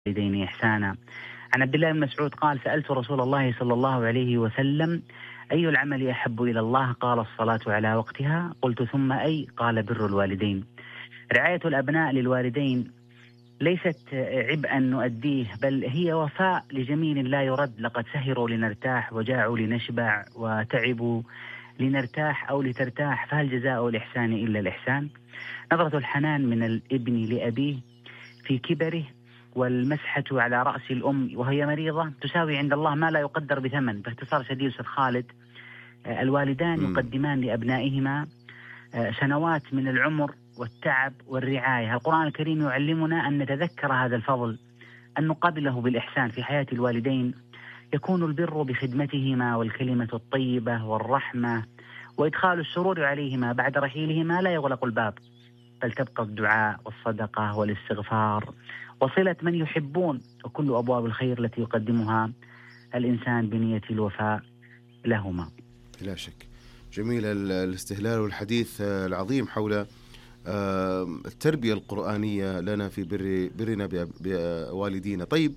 وبالوالدين إحسانا. عن عبد الله بن مسعود قال: سألت رسول الله صلى الله عليه وسلم: أي العمل أحب إلى الله؟ قال: الصلاة على وقتها. قلت: ثم أي؟ قال: بر الوالدين. رعاية الأبناء للوالدين ليست عبئا نؤديه، بل هي وفاء لجميل لا يرد. لقد سهروا لنرتاح، وجاعوا لنشبع، وتعبوا لنرتاح أو لترتاح، فهل جزاء الإحسان إلا الإحسان؟ نظرة الحنان من الابن لأبيه في كبره، والمسحة على رأس الأم وهي مريضة، تساوي عند الله ما لا يقدر بثمن. باختصار شديد أستاذ خالد، الوالدان يقدمان لأبنائهما سنوات من العمر والتعب والرعاية. القرآن الكريم يعلمنا أن نتذكر هذا الفضل، أن نقابله بالإحسان في حياة الوالدين. يكون البر بخدمتهما، والكلمة الطيبة والرحمة وإدخال السرور عليهما بعد رحيلهما. لا يغلق الباب، بل تبقى الدعاء والصدقة والاستغفار وصلة من يحبون، وكل أبواب الخير التي يقدمها الإنسان بنية الوفاء لهما. لا شك. جميل الاستهلال والحديث العظيم حول التربية القرآنية لنا في برنا بوالدينا. طيب،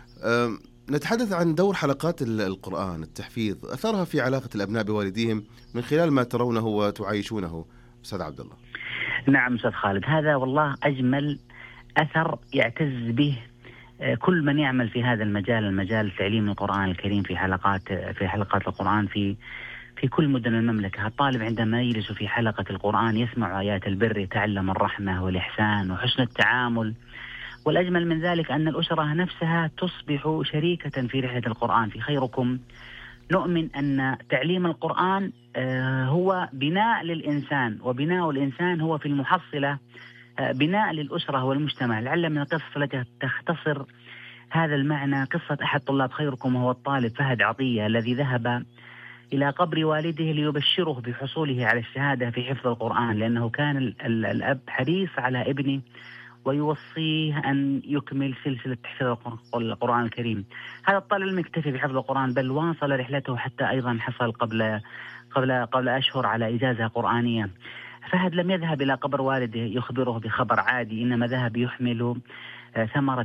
نتحدث عن دور حلقات القرآن، التحفيظ، أثرها في علاقة الأبناء بوالديهم من خلال ما ترونه وتعايشونه. أستاذ عبد الله. نعم أستاذ خالد، هذا والله أجمل أثر يعتز به كل من يعمل في هذا المجال تعليم القرآن الكريم في حلقات القرآن في كل مدن المملكة. الطالب عندما يجلس في حلقة القرآن يسمع آيات البر، يتعلم الرحمة والإحسان وحسن التعامل. والأجمل من ذلك أن الأسرة نفسها تصبح شريكة في رحلة القرآن. في خيركم نؤمن أن تعليم القرآن هو بناء للإنسان، وبناء الإنسان هو في المحصلة بناء للأسرة والمجتمع. لعل من القصص التي تختصر هذا المعنى قصة أحد طلاب خيركم، وهو الطالب فهد عطية، الذي ذهب إلى قبر والده ليبشره بحصوله على الشهادة في حفظ القرآن، لأنه كان الأب حريص على ابنه ويوصيه أن يكمل سلسلة حفظ القرآن الكريم. هذا الطالب لم يكتفي بحفظ القرآن، بل واصل رحلته حتى أيضا حصل قبل أشهر على إجازة قرآنية. فهد لم يذهب إلى قبر والده يخبره بخبر عادي، إنما ذهب يحمل ثمرة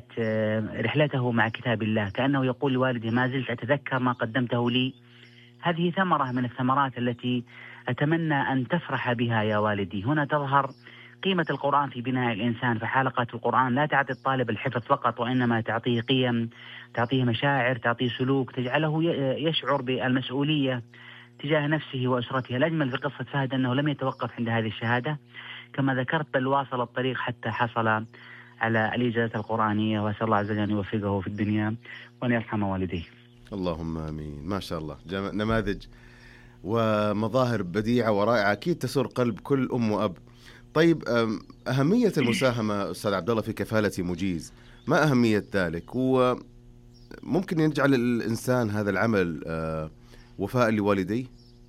رحلته مع كتاب الله، كأنه يقول لوالده: ما زلت أتذكر ما قدمته لي. هذه ثمرة من الثمرات التي أتمنى أن تفرح بها يا والدي. هنا تظهر قيمة القرآن في بناء الإنسان. فحلقة القرآن لا تعطي الطالب الحفظ فقط، وإنما تعطيه قيم، تعطيه مشاعر، تعطيه سلوك، تجعله يشعر بالمسؤولية تجاه نفسه وأسرته. الأجمل في قصة فهد أنه لم يتوقف عند هذه الشهادة كما ذكرت، بل واصل الطريق حتى حصل على الإجازة القرآنية. وأسأل الله عز وجل أن يوفقه في الدنيا وأن يرحم والديه. اللهم آمين. ما شاء الله، نماذج ومظاهر بديعة ورائعة أكيد تسر قلب كل أم وأب. طيب، أهمية المساهمة أستاذ عبد الله في كفالة مجيز، ما أهمية ذلك؟ وممكن يجعل الإنسان هذا العمل وفاء لوالديه؟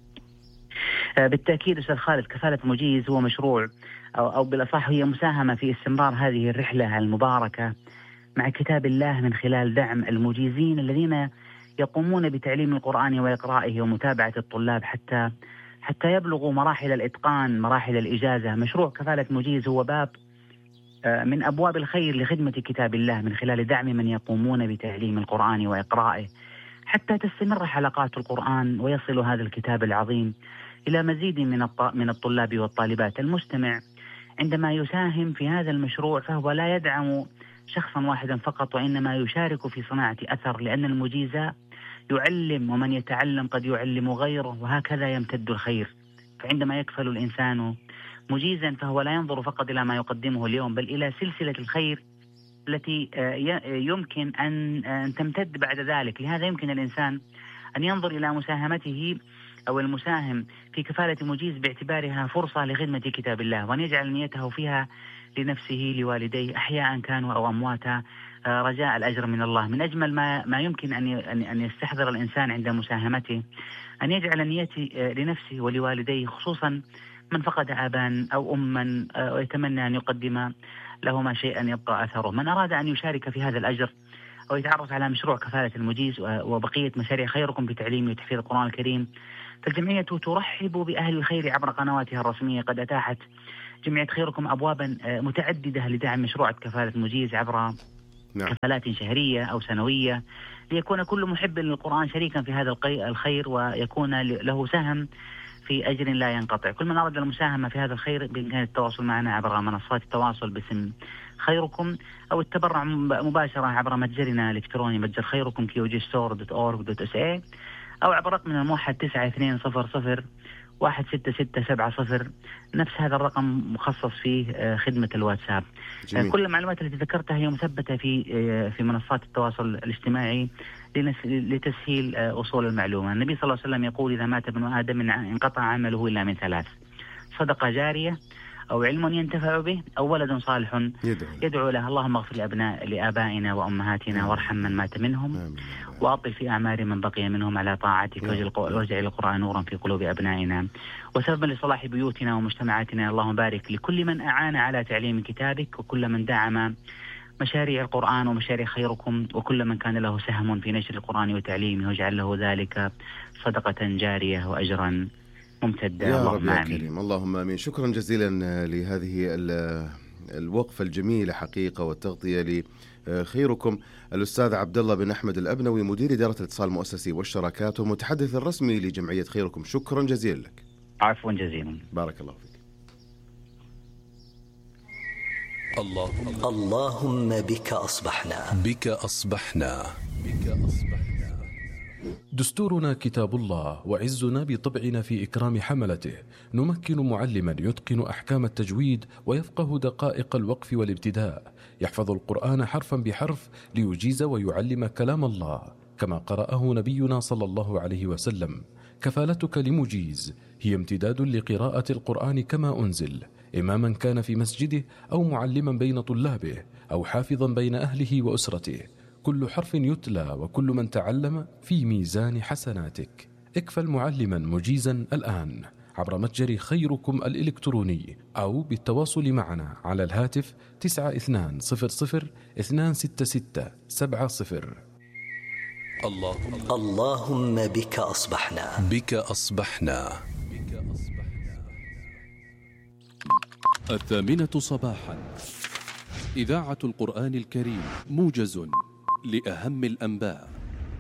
بالتأكيد أستاذ خالد، كفالة مجيز هو مشروع أو بالأصح هي مساهمة في استمرار هذه الرحلة المباركة مع كتاب الله، من خلال دعم المجيزين الذين يقومون بتعليم القرآن وإقرائه ومتابعة الطلاب حتى يبلغوا مراحل الإتقان، مراحل الإجازة. مشروع كفالة مجيز هو باب من أبواب الخير لخدمة كتاب الله، من خلال دعم من يقومون بتعليم القرآن وإقرائه، حتى تستمر حلقات القرآن ويصل هذا الكتاب العظيم إلى مزيد من الطلاب والطالبات. المستمع عندما يساهم في هذا المشروع فهو لا يدعم شخصا واحدا فقط، وإنما يشارك في صناعة أثر، لأن المجيز يعلم، ومن يتعلم قد يعلم غيره، وهكذا يمتد الخير. فعندما يكفل الإنسان مجيزا فهو لا ينظر فقط إلى ما يقدمه اليوم، بل إلى سلسلة الخير التي يمكن أن تمتد بعد ذلك. لهذا يمكن الإنسان أن ينظر إلى مساهمته أو المساهم في كفالة مجيز باعتبارها فرصة لخدمة كتاب الله، وأن يجعل نيته فيها لنفسه لوالديه أحياء كانوا أو أمواتا، رجاء الأجر من الله. من أجمل ما يمكن أن يستحضر الإنسان عند مساهمته أن يجعل نيته لنفسه ولوالديه، خصوصا من فقد أبا أو أما ويتمنى أن يقدم لهما شيئا يبقى أثره. من أراد أن يشارك في هذا الأجر أو يتعرف على مشروع كفالة المجيز وبقية مشاريع خيركم بتعليم وتحفيظ القرآن الكريم، فالجمعية ترحب بأهل الخير عبر قنواتها الرسمية. قد أتاحت جمعية خيركم أبوابا متعددة لدعم مشروع كفالة المجيز عبر كفالات شهرية أو سنوية، ليكون كل محب للقرآن شريكا في هذا الخير، ويكون له سهم في أجر لا ينقطع. كل من أراد المساهمة في هذا الخير بإمكانه التواصل معنا عبر منصات التواصل باسم خيركم، أو التبرع مباشرة عبر متجرنا الإلكتروني متجر خيركم kogstore.org.sa، أو عبر رقمنا الموحد 92001667، نفس هذا الرقم مخصص فيه خدمة الواتساب. جميل. كل المعلومات التي ذكرتها هي مثبتة في منصات التواصل الاجتماعي لتسهيل وصول المعلومة. النبي صلى الله عليه وسلم يقول: إذا مات ابن آدم انقطع عمله إلا من ثلاث: صدقة جارية، أو علم ينتفع به، أو ولد صالح يدعو له. اللهم اغفر لآبائنا وأمهاتنا وارحم من مات منهم، وأطل في أعمار من بقي منهم على طاعتك، واجعل القرآن نورا في قلوب أبنائنا وسببا لصلاح بيوتنا ومجتمعاتنا. اللهم بارك لكل من أعان على تعليم كتابك، وكل من دعم مشاريع القرآن ومشاريع خيركم، وكل من كان له سهم في نشر القرآن وتعليمه، واجعل له ذلك صدقة جارية وأجرا ممتدا. يا رب يا كريم، اللهم آمين. شكرا جزيلا لهذه الوقفة الجميلة حقيقة والتغطية لخيركم. الأستاذ عبد الله بن أحمد الأبنوي، مدير إدارة الاتصال المؤسسي والشراكات والمتحدث الرسمي لجمعية خيركم، شكرا جزيلا لك. عفوا جزيلا، بارك الله فيك. اللهم بك أصبحنا، بك أصبحنا، بك أصبحنا. دستورنا كتاب الله، وعزنا بطبعنا في إكرام حملته. نمكن معلما يتقن أحكام التجويد ويفقه دقائق الوقف والابتداء، يحفظ القرآن حرفا بحرف ليجيز ويعلم كلام الله كما قرأه نبينا صلى الله عليه وسلم. كفالتك لمجيز هي امتداد لقراءة القرآن كما أنزل، إماما كان في مسجده أو معلما بين طلابه أو حافظا بين أهله وأسرته. كل حرف يتلى وكل من تعلم في ميزان حسناتك. اكفل معلما مجيزا الآن عبر متجر خيركم الإلكتروني، أو بالتواصل معنا على الهاتف 9200-266-70. اللهم بك أصبحنا، بك أصبحنا. 8:00 صباحا، إذاعة القرآن الكريم، موجز لأهم الأنباء.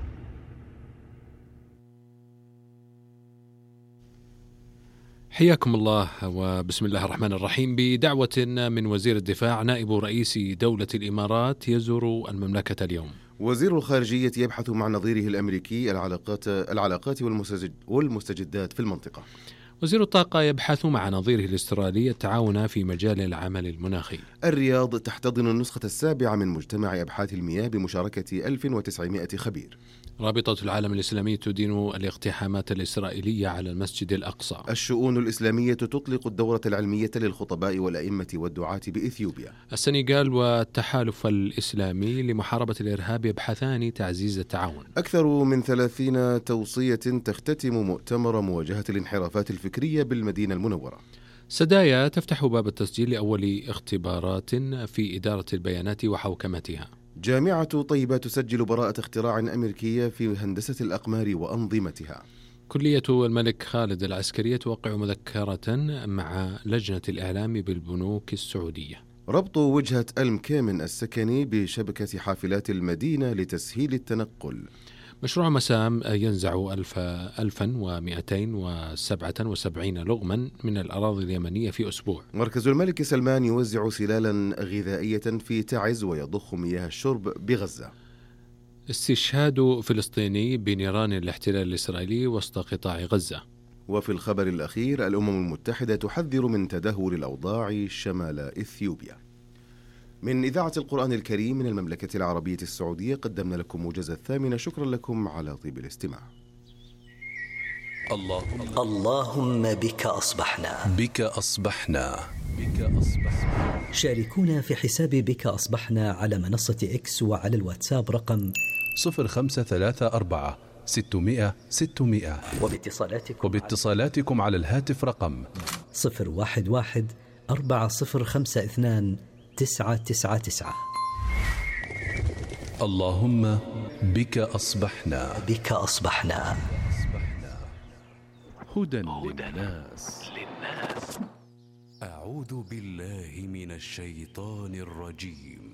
حياكم الله وبسم الله الرحمن الرحيم. بدعوة من وزير الدفاع نائب رئيس دولة الإمارات يزور المملكة اليوم. وزير الخارجية يبحث مع نظيره الأمريكي العلاقات والمستجدات في المنطقة. وزير الطاقة يبحث مع نظيره الأسترالي التعاون في مجال العمل المناخي. الرياض تحتضن النسخة 7 من مجتمع أبحاث المياه بمشاركة 1900 خبير. رابطة العالم الإسلامي تدين الاقتحامات الإسرائيلية على المسجد الأقصى. الشؤون الإسلامية تطلق الدورة العلمية للخطباء والأئمة والدعاة بإثيوبيا. السنغال والتحالف الإسلامي لمحاربة الإرهاب يبحثان تعزيز التعاون. أكثر من 30 توصية تختتم مؤتمر مواجهة الانحرافات الفكرية بالمدينة المنورة. سدايا تفتح باب التسجيل لأول اختبارات في إدارة البيانات وحوكمتها. جامعة طيبة تسجل براءة اختراع أمريكية في هندسة الأقمار وأنظمتها. كلية الملك خالد العسكرية توقع مذكرة مع لجنة الإعلام بالبنوك السعودية. ربط وجهة ألم كيمن السكني بشبكة حافلات المدينة لتسهيل التنقل. مشروع مسام ينزع 1277 لغما من الأراضي اليمنية في أسبوع. مركز الملك سلمان يوزع سلالا غذائية في تعز ويضخ مياه الشرب بغزة. استشهاد فلسطيني بنيران الاحتلال الإسرائيلي وسط قطاع غزة. وفي الخبر الأخير، الأمم المتحدة تحذر من تدهور الأوضاع شمال إثيوبيا. من إذاعة القرآن الكريم من المملكة العربية السعودية قدمنا لكم موجز 8. شكرا لكم على طيب الاستماع. اللهم بك أصبحنا، بك أصبحنا، بك أصبحنا. شاركونا في حساب بك أصبحنا على منصة إكس وعلى الواتساب رقم 0534 600 600، وباتصالاتكم على الهاتف رقم 011 4052 999. اللهم بك أصبحنا، بك أصبحنا. هدى للناس. أعوذ بالله من الشيطان الرجيم.